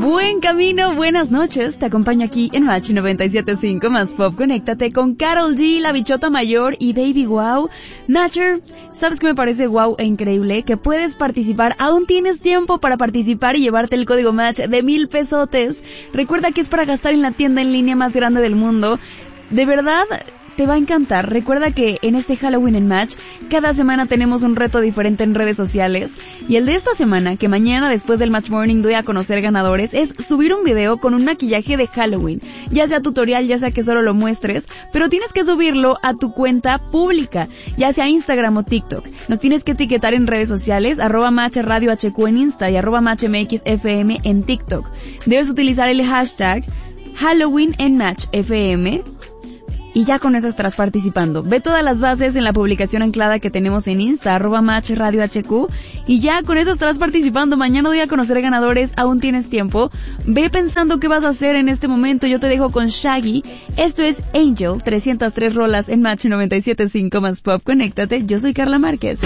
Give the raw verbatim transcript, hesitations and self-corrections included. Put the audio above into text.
Buen camino, buenas noches. Te acompaño aquí en Match noventa y siete punto cinco más Pop. Conéctate con Karol G, La Bichota Mayor y Baby Wow. Matcher, ¿sabes qué me parece wow e increíble? Que puedes participar. Aún tienes tiempo para participar y llevarte el código Match de mil pesotes. Recuerda que es para gastar en la tienda en línea más grande del mundo. De verdad, te va a encantar. Recuerda que en este Halloween en Match, cada semana tenemos un reto diferente en redes sociales. Y el de esta semana, que mañana después del Match Morning doy a conocer ganadores, es subir un video con un maquillaje de Halloween. Ya sea tutorial, ya sea que solo lo muestres, pero tienes que subirlo a tu cuenta pública, ya sea Instagram o TikTok. Nos tienes que etiquetar en redes sociales, arroba Match Radio H Q en Insta y arroba Match M X F M en TikTok. Debes utilizar el hashtag Halloween en Match F M. Y ya con eso estarás participando. Ve todas las bases en la publicación anclada que tenemos en Insta, arroba Match Radio H Q. Y ya con eso estarás participando. Mañana voy a conocer ganadores, aún tienes tiempo. Ve pensando qué vas a hacer en este momento. Yo te dejo con Shaggy. Esto es Angel, trescientas tres rolas en Match noventa y siete punto cinco más Pop. Conéctate, yo soy Carla Márquez.